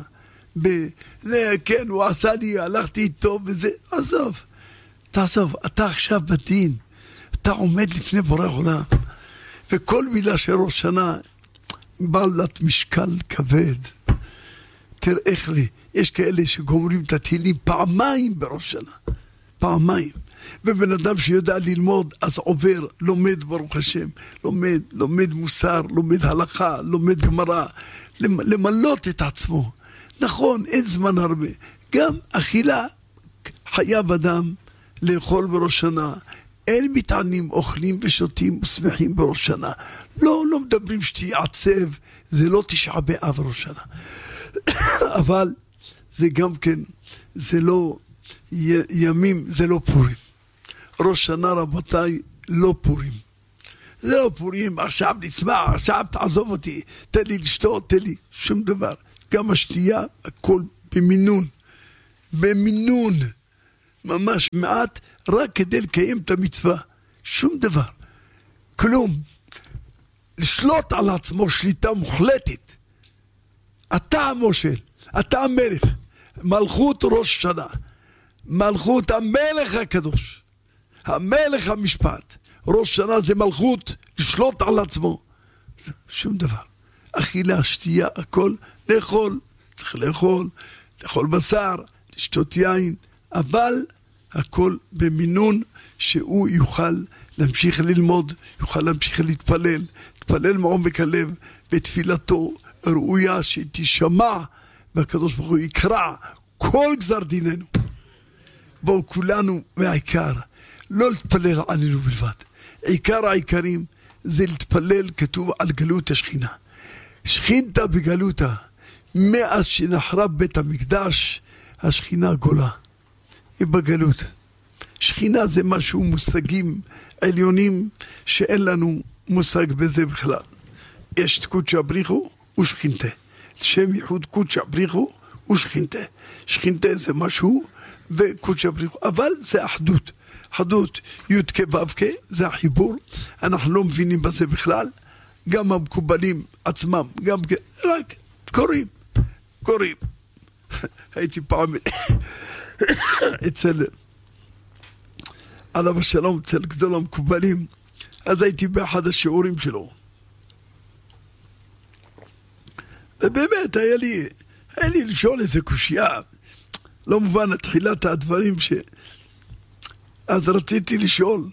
זה כן, הוא עשה לי, הלכתי איתו וזה, עזוב. תעזוב, אתה עכשיו בדין, אתה עומד לפני בורא עולם, וכל מילה של ראש שנה בעלת משקל כבד. תראה איך לי, יש כאלה שגומרים את התהילים פעמיים בראש שנה, פעמיים. ובן אדם שיודע ללמוד, אז עובר, לומד ברוך השם, לומד, לומד מוסר, לומד הלכה, לומד גמרא, למלות את עצמו. נכון, אין זמן הרבה. גם אכילה, חייב אדם לאכול בראש שנה. אין מטענים, אוכלים ושותים ושמחים בראש שנה. לא, לא מדברים שתיעצב, זה לא תשעה באב ראש שנה. אבל זה גם כן, זה לא י, ימים, זה לא פורים. ראש שנה רבותיי, לא פורים. זה לא פורים, עכשיו נצמח, עכשיו תעזוב אותי, תן לי לשתות, תן לי, שום דבר. גם השתייה, הכל במינון, במינון, ממש מעט, רק כדי לקיים את המצווה, שום דבר, כלום. לשלוט על עצמו שליטה מוחלטת. אתה המושל, אתה המלך, מלכות ראש שנה, מלכות המלך הקדוש, המלך המשפט. ראש שנה זה מלכות, לשלוט על עצמו, שום דבר. אכילה, שתייה, הכל, לאכול, צריך לאכול, לאכול בשר, לשתות יין, אבל הכל במינון שהוא יוכל להמשיך ללמוד, יוכל להמשיך להתפלל, להתפלל מעומק הלב, בתפילתו ראויה שתשמע, והקדוש ברוך הוא יקרא כל גזר דיננו. בואו כולנו, והעיקר, לא להתפלל עלינו בלבד. עיקר העיקרים זה להתפלל, כתוב על גלות השכינה. שכינתה בגלותה, מאז שנחרב בית המקדש, השכינה גולה. היא בגלות. שכינה זה משהו מושגים עליונים שאין לנו מושג בזה בכלל. יש את קודשא בריחו ושכינתה. שם ייחוד קודשא בריחו ושכינתה. שכינתה זה משהו וקודשא בריחו, אבל זה אחדות. אחדות י' כ' ו' כ' זה החיבור. אנחנו לא מבינים בזה בכלל. גם המקובלים עצמם, גם רק קוראים, קוראים. הייתי פעם אצל עליו השלום, אצל גדול המקובלים, אז הייתי באחד השיעורים שלו. ובאמת היה לי, היה לי לשאול איזה קושייה, לא מובן התחילת הדברים ש... אז רציתי לשאול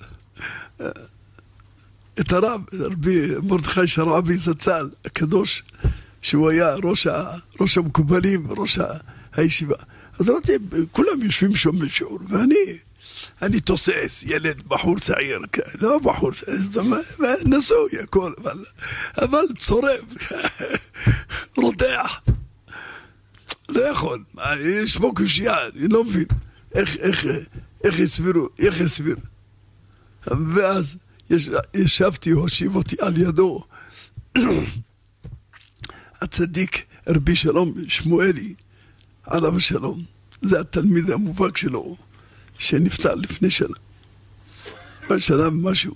את הרב, רבי מרדכי שרעבי זצ"ל, הקדוש, שהוא היה ראש, ה, ראש המקובלים, ראש הישיבה. אז רציתי, כולם יושבים שם בשיעור, ואני, אני תוסס, ילד, בחור צעיר, לא בחור צעיר, נשוי, הכל, אבל, אבל צורב, רותח, לא יכול, יש פה קושייה, אני לא מבין, איך, איך, איך הסבירו, איך הסבירו. ואז יש, ישבתי, הושיב אותי על ידו, הצדיק רבי שלום שמואלי, עליו השלום, זה התלמיד המובהק שלו, שנפטר לפני שנה, בשנה ומשהו,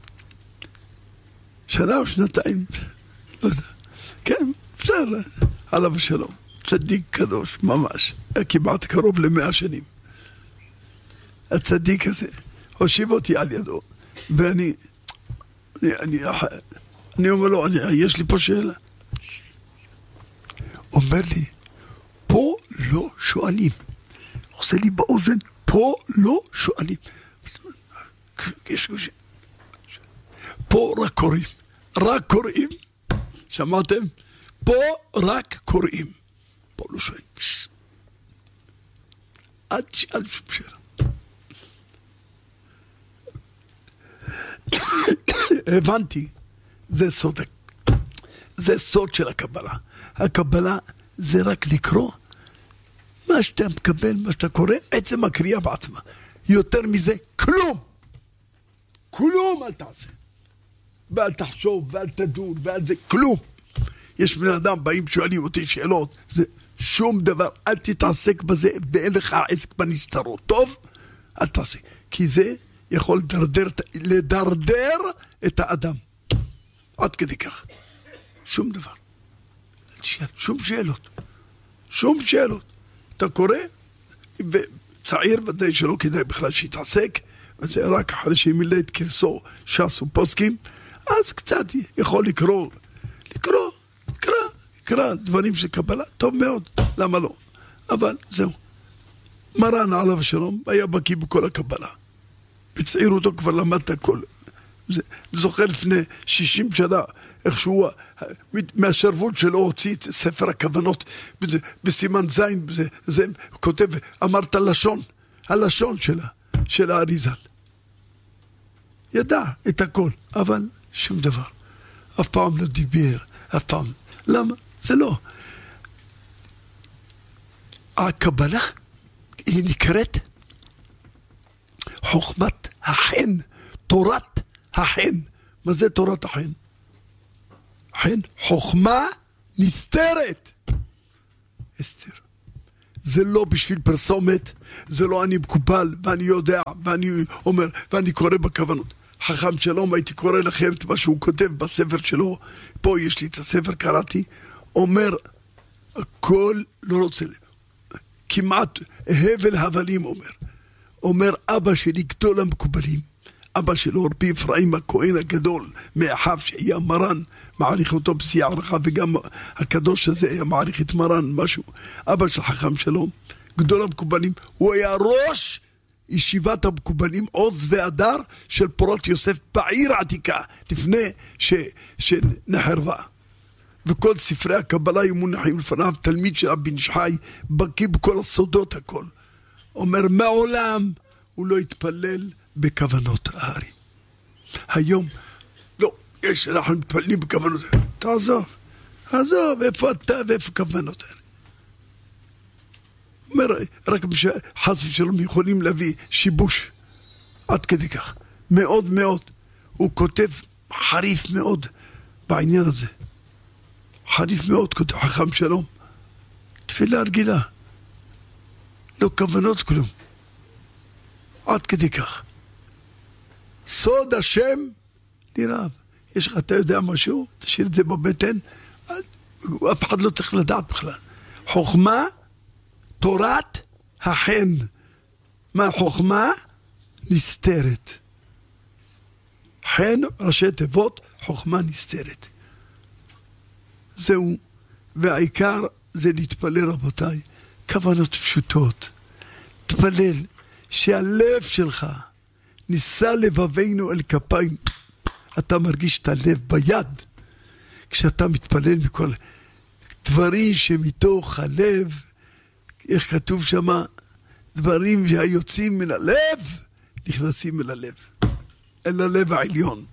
שנה או שנתיים, לא יודע, כן, נפטר, עליו השלום, צדיק קדוש, ממש, כמעט קרוב למאה שנים. הצדיק הזה, הושיב אותי על ידו, ואני, אני, אני, אני אומר לו, אני, יש לי פה שאלה. אומר לי, פה לא שואלים. עושה לי באוזן, פה לא שואלים. יש קושי. פה רק קוראים. רק קוראים. שמעתם? פה רק קוראים. פה לא שואלים. עד שאל שום שאלה. הבנתי, זה סוד, זה סוד של הקבלה. הקבלה זה רק לקרוא מה שאתה מקבל, מה שאתה קורא, עצם הקריאה בעצמה. יותר מזה, כלום. כלום אל תעשה. ואל תחשוב, ואל תדון, ואל זה, כלום. יש בני אדם באים שואלים אותי שאלות, זה שום דבר, אל תתעסק בזה, ואין לך עסק בנסתרות. טוב, אל תעשה. כי זה יכול לדרדר, לדרדר את האדם. עד כדי כך. שום דבר. שום שאלות. שום שאלות. אתה קורא, וצעיר ודאי שלא כדאי בכלל שיתעסק, וזה רק אחרי שמילא את כרסו ש"ס ופוסקים, אז קצת יכול לקרוא, לקרוא, לקרוא, לקרוא דברים של קבלה, טוב מאוד, למה לא? אבל זהו. מרן עליו השלום היה בקיא בכל הקבלה. בצעירותו כבר למד את הכל. זה, זוכר לפני שישים שנה, איכשהו מהשרבות שלו הוציא את ספר הכוונות בסימן זין, זה, זה כותב, אמרת לשון, הלשון שלה, של האריזל. ידע את הכל, אבל שום דבר. אף פעם לא דיבר, אף פעם. למה? זה לא. הקבלה היא נקראת חוכמת החן, תורת החן. מה זה תורת החן? חן, חוכמה נסתרת. הסתר. זה לא בשביל פרסומת, זה לא אני מקובל, ואני יודע, ואני אומר, ואני קורא בכוונות. חכם שלום, הייתי קורא לכם את מה שהוא כותב בספר שלו, פה יש לי את הספר, קראתי, אומר, הכל לא רוצה, כמעט הבל הבלים אומר, אומר אבא שלי גדול המקובלים, אבא שלו רבי אפרים הכהן הגדול מאחיו שהיה מרן, מעריך אותו בשיא הערכה, וגם הקדוש הזה היה מעריך את מרן משהו, אבא של חכם שלום, גדול המקובלים, הוא היה ראש ישיבת המקובלים עוז והדר של פורת יוסף בעיר העתיקה לפני ש... שנחרבה, וכל ספרי הקבלה היו מונחים לפניו, תלמיד של רבי נשחי בקיא בכל הסודות הכל, אומר מעולם הוא לא התפלל בכוונות הארי. היום לא, יש, אנחנו מתפללים בכוונות הארי, תעזוב, תעזוב, איפה אתה ואיפה כוונות הארי? אומר, רק חס ושלום יכולים להביא שיבוש עד כדי כך, מאוד מאוד, הוא כותב חריף מאוד בעניין הזה, חריף מאוד, כותב חכם שלום, תפילה רגילה, לא כוונות כלום, עד כדי כך. סוד השם נראה, יש לך, אתה יודע משהו, תשאיר את זה בבטן, אף אחד לא צריך לדעת בכלל. חוכמה, תורת החן. מה חוכמה? נסתרת. חן, ראשי תיבות, חוכמה נסתרת. זהו, והעיקר זה להתפלל רבותיי, כוונות פשוטות. תפלל שהלב שלך נישא לבבינו אל כפיים, אתה מרגיש את הלב ביד כשאתה מתפלל מכל דברים שמתוך הלב, איך כתוב שמה, דברים שהיוצאים מן הלב נכנסים אל הלב, אל הלב העליון.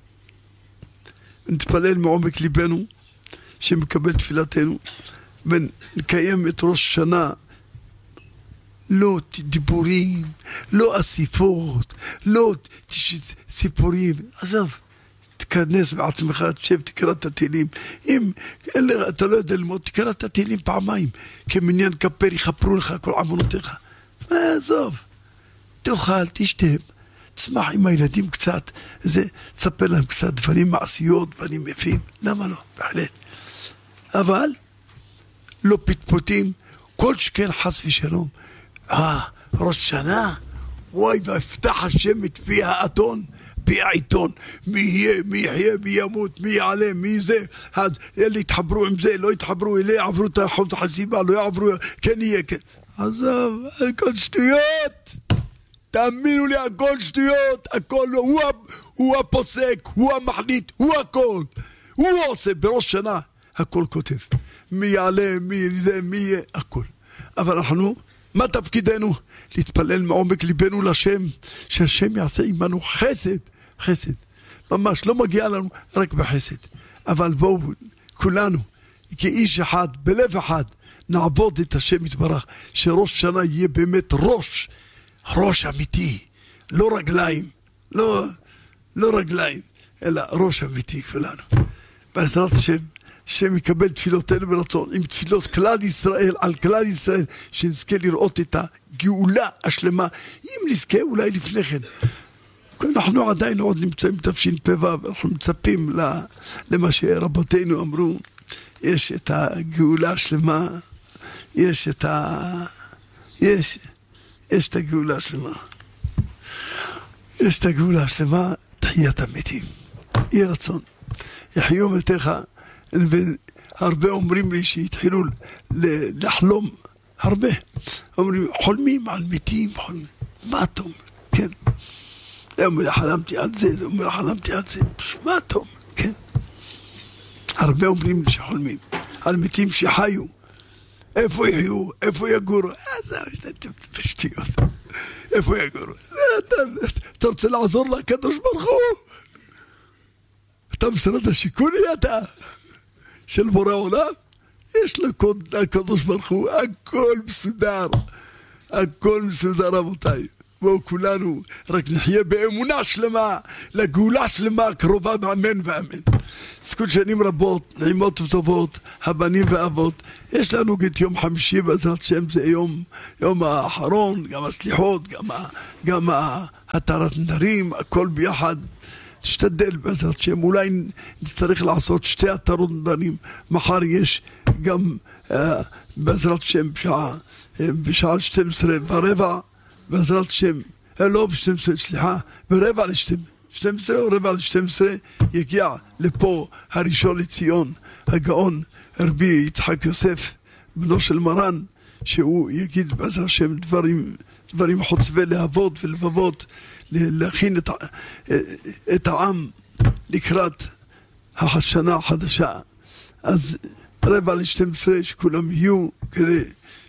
נתפלל מעומק ליבנו שמקבל תפילתנו, ונקיים את ראש שנה, לא דיבורים, לא אסיפות, לא סיפורים. עזוב, תכנס בעצמך, תשב, תקרא את התהילים. אם אתה לא יודע ללמוד, תקרא את התהילים פעמיים, כמניין כפר יכפרו לך כל עוונותיך. עזוב, תאכל, תשתה, תשמח עם הילדים קצת, זה, תספר להם קצת דברים מעשיות, דברים יפים, למה לא? בהחלט. אבל לא פטפוטים, כל שכן חס ושלום. אה, ראש שנה, וואי, והפתח השם את פי האתון, פי העיתון, מי יהיה, מי יחיה, מי ימות, מי יעלה, מי זה, אז אלה יתחברו עם זה, לא יתחברו, אלה יעברו את החוז החסיבה, לא יעברו, כן יהיה, כן. עזוב, הכל שטויות, תאמינו לי, הכל שטויות, הכל, הוא, הוא הפוסק, הוא המחליט, הוא הכל, הוא עושה בראש שנה, הכל כותב, מי יעלה, מי זה, מי יהיה, הכל. אבל אנחנו, מה תפקידנו? להתפלל מעומק ליבנו לשם, שהשם יעשה עמנו חסד, חסד. ממש לא מגיע לנו רק בחסד. אבל בואו כולנו, כאיש אחד, בלב אחד, נעבוד את השם יתברך, שראש שנה יהיה באמת ראש, ראש אמיתי, לא רגליים, לא, לא רגליים, אלא ראש אמיתי כולנו. בעזרת השם, שם יקבל תפילותינו ברצון, עם תפילות כלל ישראל, על כלל ישראל, שנזכה לראות את הגאולה השלמה, אם נזכה אולי לפני כן. אנחנו עדיין עוד נמצאים תפשין פבע, אנחנו מצפים למה שרבותינו אמרו, יש את הגאולה השלמה, יש את ה... יש, יש את הגאולה השלמה. יש את הגאולה השלמה, תחיית המתים. יהיה רצון. יחיו מתיך, והרבה אומרים לי שהתחילו לחלום, הרבה. אומרים, חולמים על מתים, חולמים. מה אתה אומר? כן. זה אומר, חלמתי על זה, זה אומר, חלמתי על זה. מה אתה אומר? כן. הרבה אומרים לי שחולמים על מתים שחיו. איפה יחיו? איפה יגורו? זה בשטויות. איפה יגורו? אתה רוצה לעזור לקדוש ברוך הוא? אתה משרד השיכון אתה של בורא עולם, יש לקדוש ברוך הוא, הכל מסודר, הכל מסודר רבותיי, בואו כולנו רק נחיה באמונה שלמה, לגאולה שלמה קרובה באמן ואמן. זכות שנים רבות, נעימות וטובות, הבנים והאבות. יש לנו את יום חמישי בעזרת השם, זה יום, יום האחרון, גם הסליחות, גם, גם התרת נדרים, הכל ביחד. נשתדל בעזרת השם, אולי נצטרך לעשות שתי התרות נדרים. מחר יש גם uh, בעזרת השם בשעה, בשעה שתים עשרה ברבע, בעזרת השם, לא ב-שתים עשרה, סליחה, ברבע ל-שתים עשרה. שתים עשרה או רבע ל-שתים עשרה יגיע לפה הראשון לציון, הגאון רבי יצחק יוסף, בנו של מרן, שהוא יגיד בעזרת השם דברים, דברים חוצבי להבות ולבבות, להכין את, את העם לקראת השנה החדשה. אז רבע ל-שתים עשרה שכולם יהיו כדי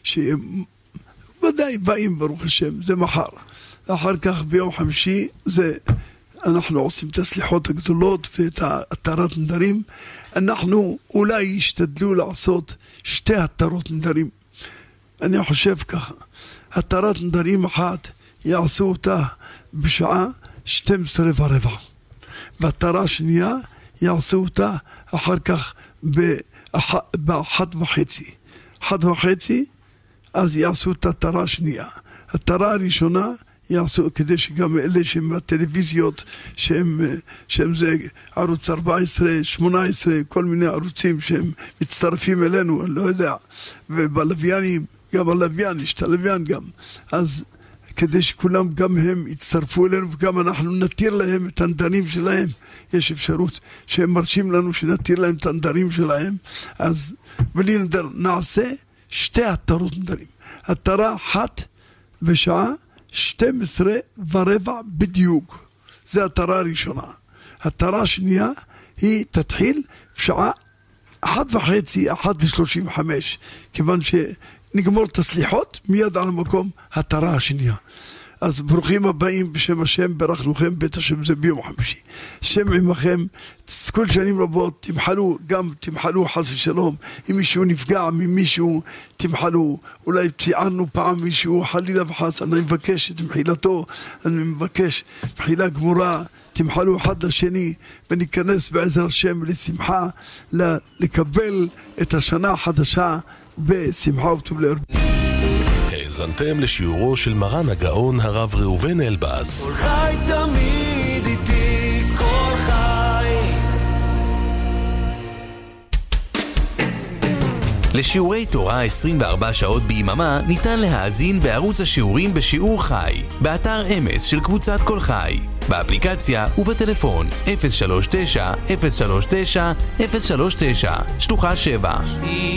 שוודאי באים ברוך השם, זה מחר. אחר כך ביום חמישי זה אנחנו עושים את הסליחות הגדולות ואת התרת נדרים. אנחנו אולי ישתדלו לעשות שתי התרות נדרים. אני חושב ככה, התרת נדרים אחת יעשו אותה בשעה שתים עשרה ורבע, והתרה שנייה יעשו אותה אחר כך באח, באחת וחצי. אחת וחצי אז יעשו את התרה השנייה. התרה הראשונה יעשו, כדי שגם אלה שהם בטלוויזיות, שהם, שהם זה ערוץ ארבע עשרה, שמונה עשרה, כל מיני ערוצים שהם מצטרפים אלינו, אני לא יודע, ובלוויינים, גם הלוויין, יש את הלוויין גם, אז כדי שכולם גם הם יצטרפו אלינו, וגם אנחנו נתיר להם את הנדרים שלהם. יש אפשרות שהם מרשים לנו שנתיר להם את הנדרים שלהם, אז בלי נדר נעשה שתי התרות נדרים. התרה אחת בשעה שתים עשרה ורבע בדיוק, זה התרה הראשונה. התרה השנייה היא תתחיל בשעה אחת וחצי, אחת ושלושים וחמש, כיוון שנגמור את הסליחות מיד על המקום התרה השנייה. אז ברוכים הבאים בשם השם, ברכנוכם, בית השם זה ביום חמישי. השם עמכם, כל שנים רבות, תמחלו, גם תמחלו חס ושלום, אם מישהו נפגע ממישהו, תמחלו, אולי ציינו פעם מישהו, חלילה וחס, אני מבקש את מחילתו, אני מבקש מחילה גמורה, תמחלו אחד לשני, וניכנס בעזר השם לשמחה, לקבל את השנה החדשה בשמחה וטוב לב. האזנתם לשיעורו של מרן הגאון הרב ראובן אלבז. כל חי תמיד איתי, כל חי. לשיעורי תורה עשרים וארבע שעות ביממה ניתן להאזין בערוץ השיעורים בשיעור חי, באתר אמס של קבוצת כל חי, באפליקציה ובטלפון אפס שלוש תשע אפס שלוש תשע אפס שלוש תשע שלוחה שבע.